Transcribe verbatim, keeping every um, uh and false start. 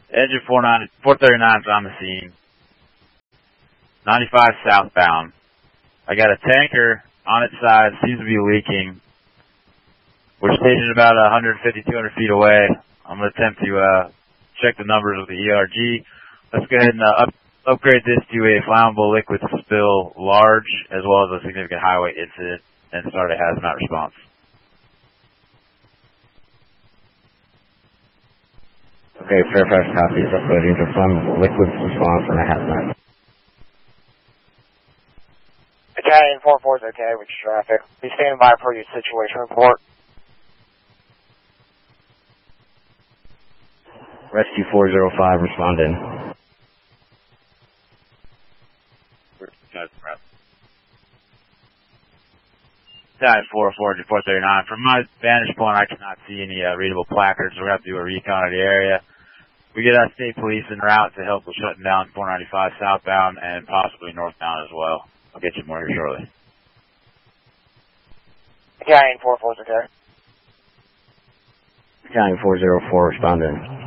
Engine four thirty-nine is on the scene. ninety-five southbound. I got a tanker on its side, seems to be leaking. We're stationed about one fifty, two hundred feet away. I'm going to attempt to uh, check the numbers with the E R G. Let's go ahead and uh, up, upgrade this to a flammable liquid spill large, as well as a significant highway incident, and start a hazmat response. Okay, Fairfax copies. Uploading to flammable liquid response and a hazmat. Battalion four four is okay with traffic. Be standing by for your situation report. Rescue four zero five, respond in. Battalion four four, four thirty-nine. From my vantage point, I cannot see any uh, readable placards. We're going to have to do a recon of the area. We get our state police en route to help with shutting down four ninety-five southbound and possibly northbound as well. I'll get you more here shortly. Battalion four four is okay. Battalion four zero four, respond in.